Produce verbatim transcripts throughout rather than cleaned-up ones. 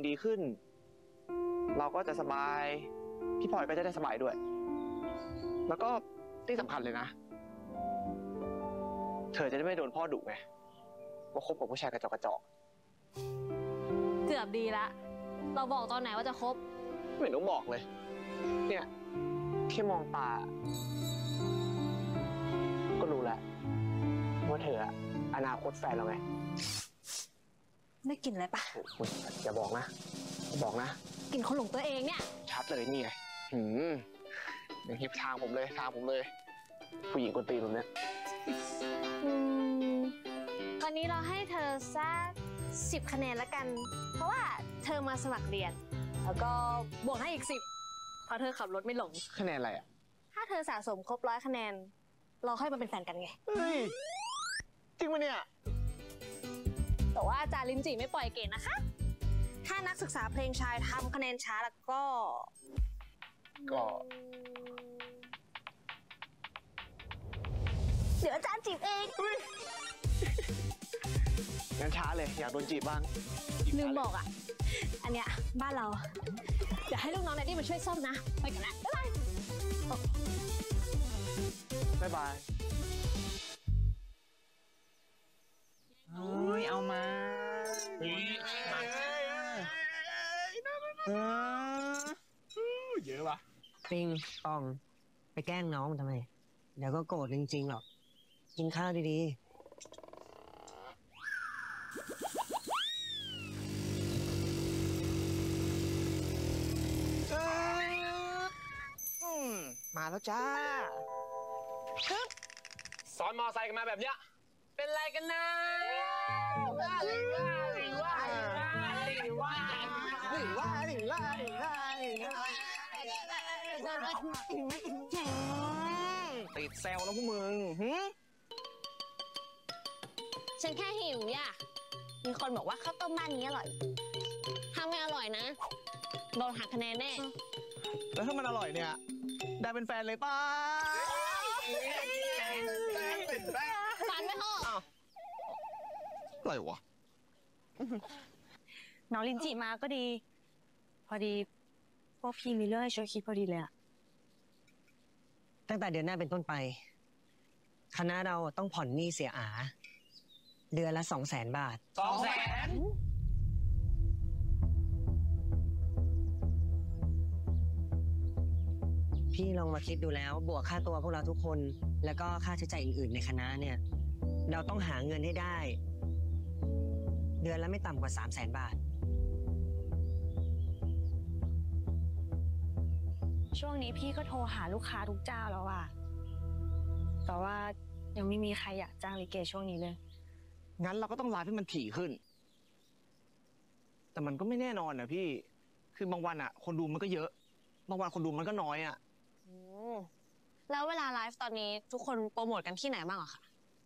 ดีขึ้นเราก็จะสบายพี่พลอยก็จะได้สบายด้วยแล้วก็ที่สำคัญเลยนะเธอจะได้ไม่โดนพ่อดุไงว่าคบกับผู้ชายกระจอกกระจอกเกือบดีละเราบอกตอนไหนว่าจะคบไม่เห็นต้องบอกเลยเนี่ยแค่มองตาก็รู้แล้วว่าเธออะอนาคตแฟนเราไงได้กลิ่นอะไรปะคุณอย่าบอกนะอย่าบอกนะกลิ่นคนหลงตัวเองเนี่ยชัดเลยนี่ไงหืมอย่างฮิปทางผมเลยทางผมเลยผู้หญิงคนตีนผมเนี่ยตอนนี้เราให้เธอสักสิบคะแนนแล้วกันเพราะว่าเธอมาสมัครเรียนแล้วก็บวกให้อีกสิบเพราะเธอขับรถไม่หลงคะแนนอะไรอ่ะถ้าเธอสะสมครบร้อยคะแนนเราค่อยมาเป็นแฟนกันไงเฮ้ยจริงปะเนี่ยแต่ว่าอาจารย์ลินจีไม่ปล่อยเกณฑ์นะคะถ้านักศึกษาเพลงชายทำคะแนนช้าแล้วก็ก็เดี๋ยวอาจารย์จีบเองงั้นช้าเลยอยากโดนจีบบ้างลืมบอกอ่ะอันเนี้ยบ้านเราเดี๋ยวให้ลูกน้องแนดี้มาช่วยซ่อมนะไปกันนะบ๊ายบายบ๊ายบายโอ้ยเอามาเฮ้ยมาเออเยอะว่ะปิงปองไปแกล้งน้องทำไมเดี๋ยวก็โกรธจริงๆหรอกกินข้าวดีๆมาแล้วจ้าสอนมอไซค์กันมาแบบเนี้ยเป็นไรกันนะว่าหรือว่าหรือว่าหรือว่าหรือว่าหรือว่าหรือว่าหรือว่าติดเซลแล้วพวกมึงฉันแค่หิวย่ะมีคนบอกว่าข้าวต้มบ้านนี้อร่อยถ้าไม่อร่อยนะโดนหักคะแนนแน่แล้วถ้ามันอร่อยเนี่ยได้เป็นแฟนเลยป้าฟันไม่เข้าอะไรวะน้องลินจิมาก็ดีพอดีพวกพี่มีเรื่องให้ช่วยคิดพอดีเลยอะตั้งแต่เดือนหน้าเป็นต้นไปคณะเราต้องผ่อนหนี้เสียอาเดือนละสองแสนบาทสองแสนพี่ลองมาคิดดูแล้วบวกค่าตัวพวกเราทุกคนแล้วก็ค่าใช้จ่ายอื่นๆในคณะเนี่ยเราต้องหาเงินให้ได้เดือนละไม่ต่ำกว่าสามแสนบาทช่วงนี้พี่ก็โทรหาลูกค้าทุกเจ้าแล้วอะแต่ว่ายังไม่มีใครอยากจ้างลิเกช่วงนี้เลยงั้นเราก็ต้องไลฟ์ให้มันถี่ขึ้นแต่มันก็ไม่แน่นอนนะพี่คือบางวันอะคนดูมันก็เยอะบางวันคนดูมันก็น้อยอะแล้วเวลาไลฟ์ตอนนี้ทุกคนโปรโมทกันที่ไหนบ้างอะคะ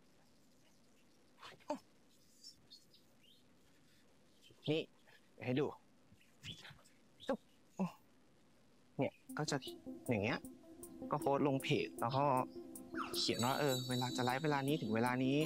นี่ให้ดูเนี่ยก็จะอย่างเงี้ยก็โพสต์ลงเพจแล้วก็เขียนว่าเออเวลาจะไลฟ์เวลานี้ถึงเวลานี้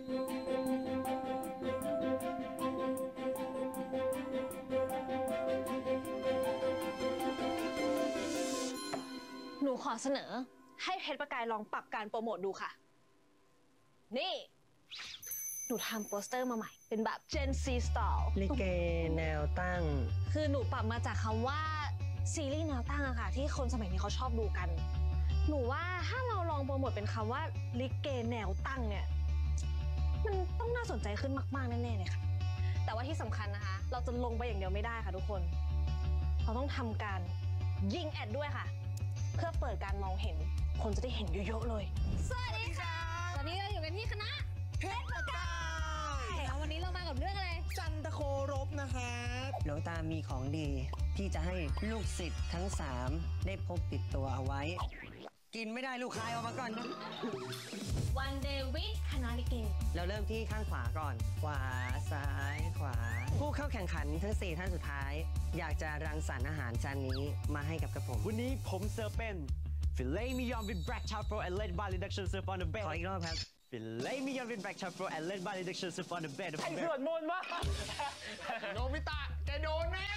หนูขอเสนอให้เพชรประกายลองปรับการโปรโมทดูค่ะนี่หนูทำโปสเตอร์มาใหม่เป็นแบบ Gen Z Style ลิเกแนวตั้งคือหนูปรับมาจากคำว่าซีรีส์แนวตั้งอะค่ะที่คนสมัยนี้เขาชอบดูกันหนูว่าถ้าเราลองโปรโมทเป็นคำว่าลิเกแนวตั้งเนี่ยมันต้องน่าสนใจขึ้นมากๆแน่ๆเลยค่ะแต่ว่าที่สำคัญนะคะเราจะลงไปอย่างเดียวไม่ได้ค่ะทุกคนเราต้องทำการยิงแอดด้วยค่ะเพื่อเปิดการมองเห็นคนจะได้เห็นเยอะๆเลยสวัสดีค่ะตอนนี้เราอยู่กันที่คณะเพชรประกายแล้ววันนี้เรามากับเรื่องอะไรจันทโครบนะครับหลวงตามีของดีที่จะให้ลูกศิษย์ทั้งสามได้พกติดตัวเอาไว้กินไม่ได้ลูกคายออกมาก่อนวันเดวิดคณะลิเกเราเริ่มที่ข้างขวาก่อนขวาซ้ายขวาผู้เข้าแข่งขันทั้งสี่ท่านสุดท้ายอยากจะรังสรรค์อาหารจานนี้มาให้กับกระผมวันนี้ผมเสิร์ฟเป็นฟิเลต์มิยอนวิดแบล็กชาร์โฟและเลดบาร์รีดักชั่นเซิร์ฟออนเดอะเบดขออีกรอบครับฟิเลต์มิยอนวิดแบล็กชาร์โฟและเลดบาร์รีดักชั่นเซิร์ฟออนเดอะเบดไอ้เพื่อนโมนวะโนบิตะแกโดนแน่